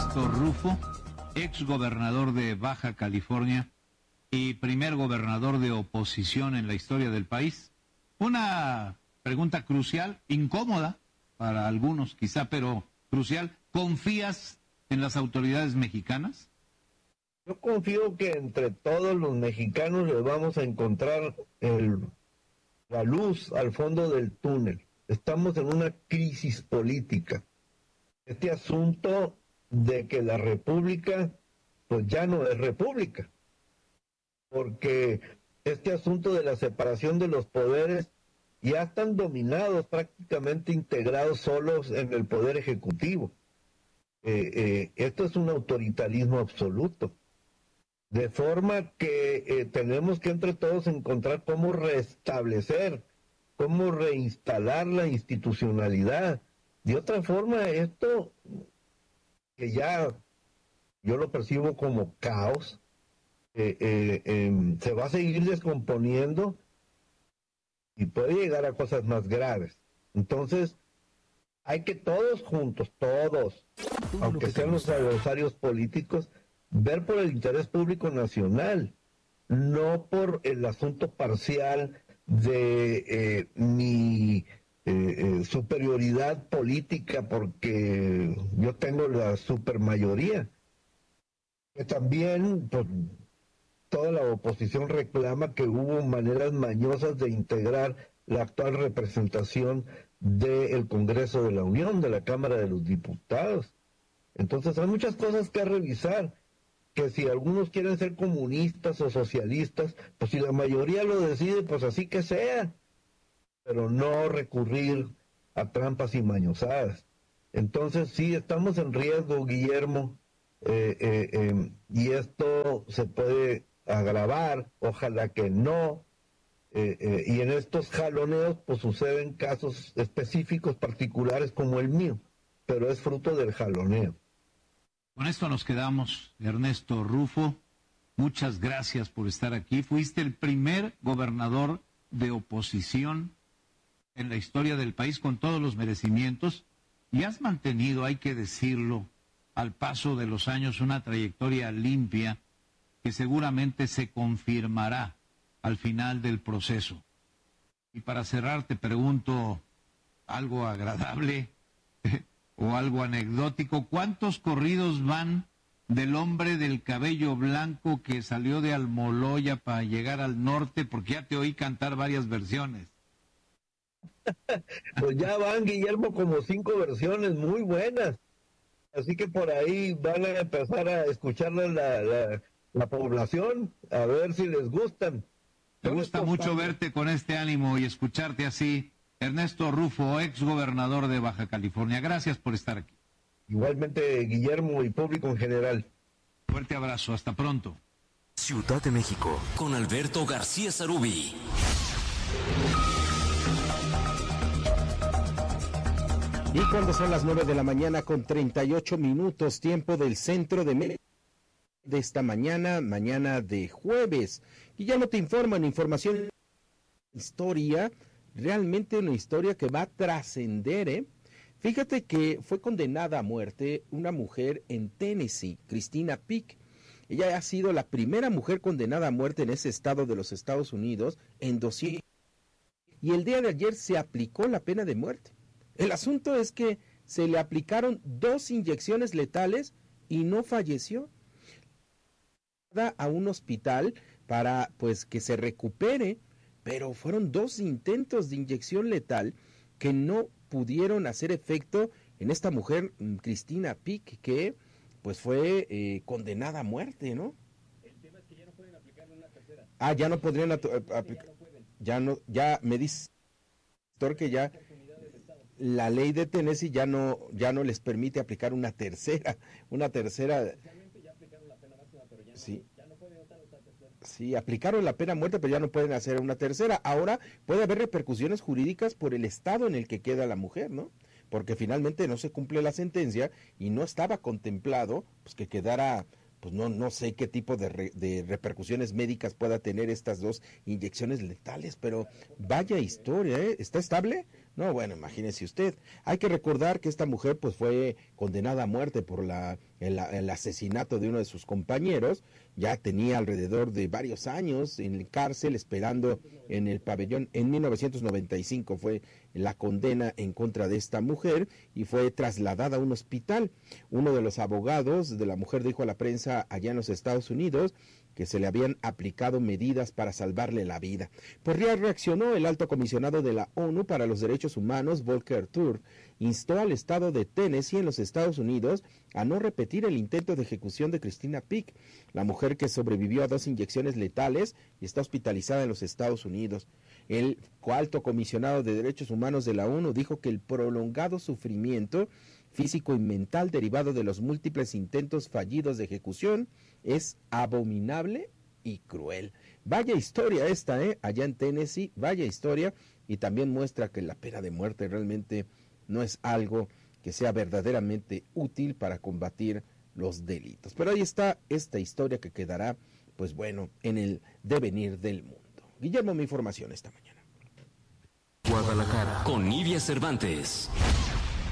Ernesto Rufo, ex gobernador de Baja California y primer gobernador de oposición en la historia del país. Una pregunta crucial, incómoda para algunos quizá, pero crucial. ¿Confías en las autoridades mexicanas? Yo confío que entre todos los mexicanos les vamos a encontrar la luz al fondo del túnel. Estamos en una crisis política. Este asunto de que la república pues ya no es república, porque este asunto de la separación de los poderes ya están dominados, prácticamente integrados solos en el poder ejecutivo. Esto es un autoritarismo absoluto, de forma que tenemos que entre todos encontrar cómo restablecer, cómo reinstalar la institucionalidad. De otra forma, esto que ya yo lo percibo como caos, se va a seguir descomponiendo y puede llegar a cosas más graves. Entonces, hay que todos juntos, todos, aunque sean los adversarios políticos, ver por el interés público nacional, no por el asunto parcial de mi superioridad política, porque yo tengo la supermayoría. Que también pues, toda la oposición reclama que hubo maneras mañosas de integrar la actual representación del Congreso de la Unión, de la Cámara de los Diputados. Entonces hay muchas cosas que revisar, que si algunos quieren ser comunistas o socialistas, pues si la mayoría lo decide, pues así que sea, pero no recurrir a trampas y mañosadas. Entonces sí, estamos en riesgo, Guillermo, y esto se puede agravar, ojalá que no, y en estos jaloneos pues suceden casos específicos particulares como el mío, pero es fruto del jaloneo. Con esto nos quedamos, Ernesto Rufo. Muchas gracias por estar aquí. Fuiste el primer gobernador de oposición en la historia del país con todos los merecimientos y has mantenido, hay que decirlo, al paso de los años una trayectoria limpia que seguramente se confirmará al final del proceso. Y para cerrar te pregunto algo agradable o algo anecdótico. ¿Cuántos corridos van del hombre del cabello blanco que salió de Almoloya para llegar al norte? Porque ya te oí cantar varias versiones. Pues ya van, Guillermo, como 5 versiones muy buenas. Así que por ahí van a empezar a escucharla la población, a ver si les gustan. Me gusta mucho verte con este ánimo y escucharte así. Ernesto Rufo, ex gobernador de Baja California. Gracias por estar aquí. Igualmente, Guillermo y público en general. Fuerte abrazo, hasta pronto. Ciudad de México, con Alberto García Sarubi. Y cuando son las 9 de la mañana con 38 minutos, tiempo del centro de México, de esta mañana de jueves. Y ya no te informan, información, historia, realmente una historia que va a trascender, ¿eh? Fíjate que fue condenada a muerte una mujer en Tennessee, Christina Peck. Ella ha sido la primera mujer condenada a muerte en ese estado de los Estados Unidos en 200. Y el día de ayer se aplicó la pena de muerte. El asunto es que se le aplicaron 2 inyecciones letales y no falleció. A un hospital para pues que se recupere, pero fueron 2 intentos de inyección letal que no pudieron hacer efecto en esta mujer, Christina Peck, que pues fue condenada a muerte, ¿no? El tema es que ya no pueden aplicarle una tercera. Ah, ya no podrían aplicar. Ya me dice que ya la ley de Tennessee ya no les permite aplicar una tercera. Ya aplicaron la pena máxima, pero ya no, sí. Ya no pueden otra tercera. Sí, aplicaron la pena muerte, pero ya no pueden hacer una tercera. Ahora puede haber repercusiones jurídicas por el estado en el que queda la mujer, ¿no? Porque finalmente no se cumple la sentencia y no estaba contemplado pues que quedara, pues no sé qué tipo de repercusiones médicas pueda tener estas 2 inyecciones letales, pero vaya historia, ¿eh? ¿Está estable? No, bueno, imagínese usted. Hay que recordar que esta mujer pues fue condenada a muerte por el asesinato de uno de sus compañeros. Ya tenía alrededor de varios años en cárcel esperando en el pabellón. En 1995 fue la condena en contra de esta mujer y fue trasladada a un hospital. Uno de los abogados de la mujer dijo a la prensa allá en los Estados Unidos que se le habían aplicado medidas para salvarle la vida. Pues reaccionó el alto comisionado de la ONU para los Derechos Humanos, Volker Turk, instó al estado de Tennessee en los Estados Unidos a no repetir el intento de ejecución de Christina Peake, la mujer que sobrevivió a 2 inyecciones letales y está hospitalizada en los Estados Unidos. El alto comisionado de Derechos Humanos de la ONU dijo que el prolongado sufrimiento físico y mental derivado de los múltiples intentos fallidos de ejecución es abominable y cruel. Vaya historia esta, allá en Tennessee, vaya historia, y también muestra que la pena de muerte realmente no es algo que sea verdaderamente útil para combatir los delitos. Pero ahí está esta historia que quedará, pues bueno, en el devenir del mundo. Guillermo, mi información esta mañana. Guadalajara, con Nidia Cervantes.